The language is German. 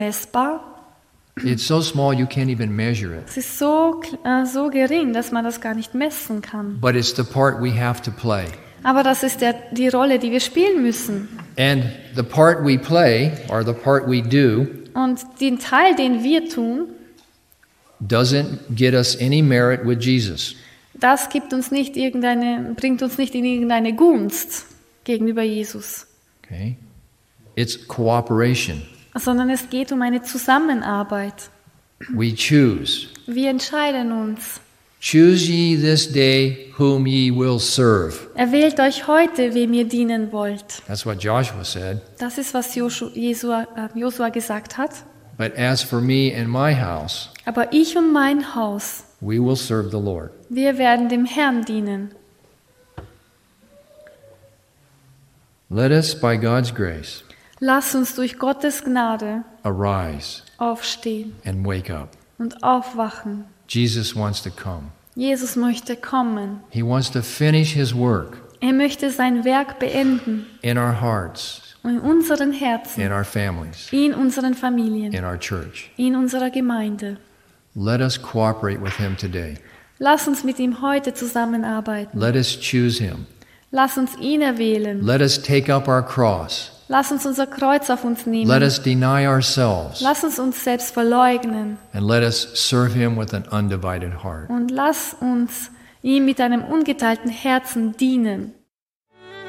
messbar. It's so small you can't even measure it. Es ist so gering, dass man das gar nicht messen kann. But it's the part we have to play. Aber das ist die Rolle, die wir spielen müssen. And the part we play, or the part we do, Und den Teil, den wir tun, doesn't get us any merit with Jesus. das bringt uns nicht in irgendeine Gunst gegenüber Jesus. Okay? It's cooperation. Sondern es geht um eine Zusammenarbeit. We choose. Wir entscheiden uns. Choose ye this day whom ye will serve. Erwählt euch heute, wem ihr dienen wollt. That's what Joshua said. Das ist, was Josua gesagt hat. But as for me and my house, Aber ich und mein Haus, we will serve the Lord. wir werden dem Herrn dienen. Let us, by God's grace, Lass uns durch Gottes Gnade arise aufstehen and wake up. und aufwachen. Jesus wants to come. Jesus möchte kommen. He wants to finish his work Er möchte sein Werk beenden in our hearts, in unseren Herzen, in our families, in unseren Familien, in our church. in unserer Gemeinde. Let us cooperate with him today. Lass uns mit ihm heute zusammenarbeiten. Let us choose him. Lass uns ihn erwählen. Let us take up our cross. Lass uns unser Kreuz auf uns nehmen. Let us deny ourselves. Lass uns selbst verleugnen. And let us serve him with an undivided heart. Und lass uns ihm mit einem ungeteilten Herzen dienen.